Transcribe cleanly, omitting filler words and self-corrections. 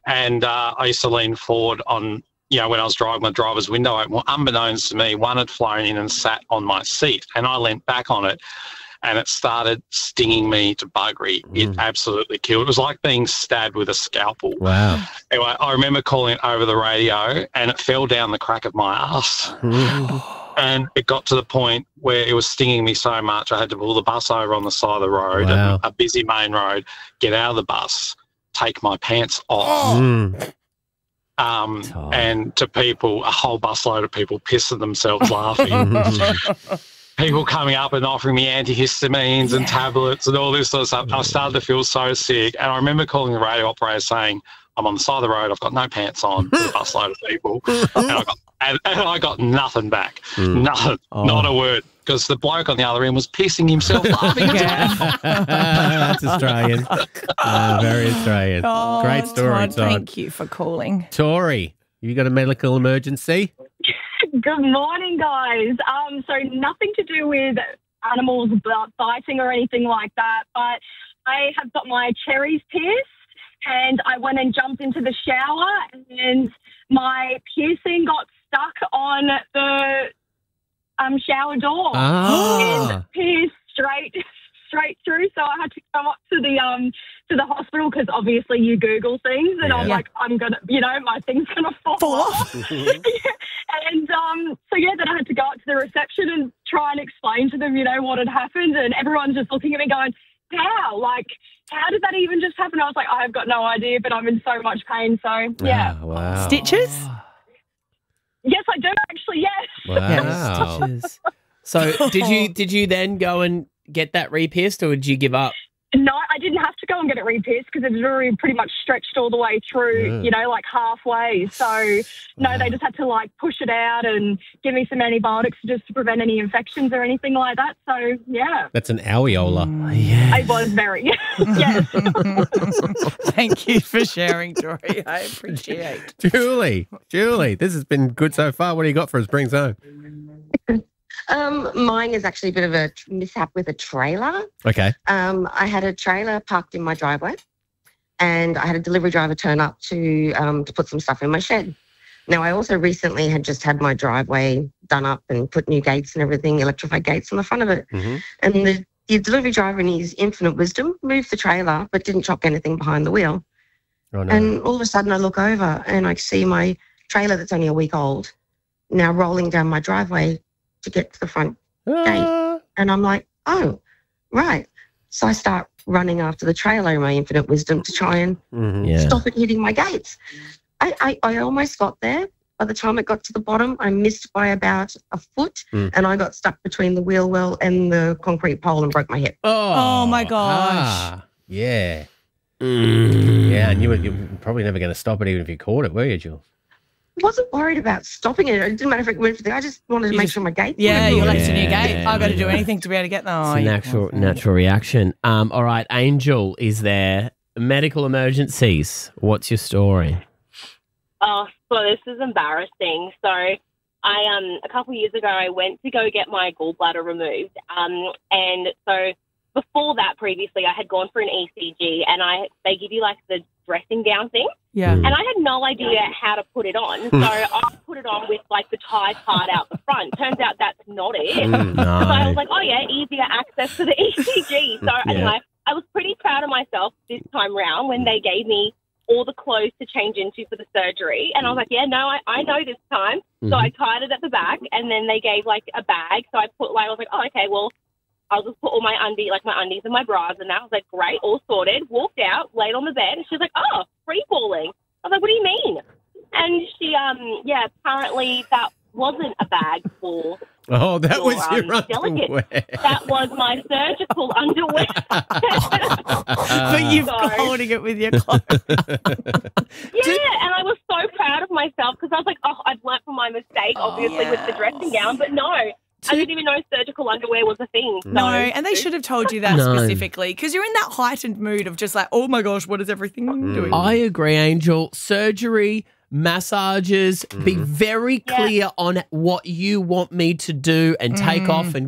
And I used to lean forward on, when I was driving my driver's window open. Well, unbeknownst to me, one had flown in and sat on my seat, and I leant back on it, and it started stinging me to buggery. It absolutely killed. It was like being stabbed with a scalpel. Wow. Anyway, I remember calling it over the radio, and it fell down the crack of my ass. And it got to the point where it was stinging me so much I had to pull the bus over on the side of the road, a busy main road, get out of the bus, take my pants off. And to people, a whole busload of people pissing themselves laughing. People coming up and offering me antihistamines and tablets and all this sort of stuff. I started to feel so sick. And I remember calling the radio operator saying, I'm on the side of the road, I've got no pants on, with a busload of people. And I got nothing back. Nothing. Not a word. Because the bloke on the other end was pissing himself laughing. That's Australian. Very Australian. Great story, Todd. Thank you for calling. Tori, you got a medical emergency? Good morning, guys. So nothing to do with animals biting or anything like that, but I have got my cherries pierced, and I went and jumped into the shower, and my piercing got stuck on the shower door and pierced straight through. So I had to come up to the hospital because obviously you Google things, and I'm like, I'm gonna, my thing's gonna fall off. And then I had to go up to the reception and try and explain to them, what had happened, and everyone's just looking at me going, how did that even just happen? I was like, I've got no idea, but I'm in so much pain. So yeah. Wow. Stitches? Yes, I do actually. Yes. Wow. Stitches. So did you then go and get that re-pierced, or did you give up? No, I didn't have to go and get it re-pierced because it was already pretty much stretched all the way through, like halfway. So, no, they just had to, push it out and give me some antibiotics just to prevent any infections or anything like that. So, yeah. That's an alveolar. It was very, yes. Thank you for sharing, Tori. I appreciate it. Julie, this has been good so far. What do you got for us? Bring us home. Mine is actually a bit of a mishap with a trailer. Okay. I had a trailer parked in my driveway, and I had a delivery driver turn up to put some stuff in my shed. Now, I also recently had just had my driveway done up and put new gates and everything, electrified gates on the front of it. And the delivery driver, in his infinite wisdom, moved the trailer but didn't chuck anything behind the wheel. Oh, no. And all of a sudden I look over and I see my trailer that's only a week old now rolling down my driveway to get to the front gate. And I'm like, oh, right. So I start running after the trailer in my infinite wisdom to try and stop it hitting my gates. I almost got there. By the time it got to the bottom, I missed by about a foot, and I got stuck between the wheel well and the concrete pole and broke my hip. Oh my gosh. Yeah. Yeah, and you were probably never going to stop it even if you caught it, were you, Jules? I wasn't worried about stopping it. It didn't matter if it went for the. I just wanted to make sure my gate. Yeah, you're like, it's a new gate. I've got to do anything to be able to get there. It's a natural reaction. All right, Angel is there. Medical emergencies. What's your story? Oh, so this is embarrassing. So I a couple of years ago, I went to go get my gallbladder removed. And so before that, previously, I had gone for an ECG, and they give you the dressing gown thing. Yeah. And I had no idea how to put it on. So I put it on with the tie part out the front. Turns out that's not it. No. So I was like, oh yeah, easier access to the ECG. So anyway, I was pretty proud of myself this time round when they gave me all the clothes to change into for the surgery. And I was like, yeah, no, I know this time. So I tied it at the back, and then they gave a bag. So I put I was like, oh, okay, well, I'll just put all my undies and my bras in that. I was like, great, all sorted. Walked out, laid on the bed, and she's like, oh, free falling. I was like, what do you mean? And she, apparently that wasn't a bag for. Oh, that was your underwear. That was my surgical underwear. But you're holding it with your clothes. Yeah, and I was so proud of myself because I was like, oh, I've learnt from my mistake, obviously, with the dressing gown. But no, I didn't even know surgical underwear was a thing. No, and they should have told you that specifically because you're in that heightened mood of just oh my gosh, what is everything doing? I agree, Angel. Surgery, massages, be very clear on what you want me to do and take off and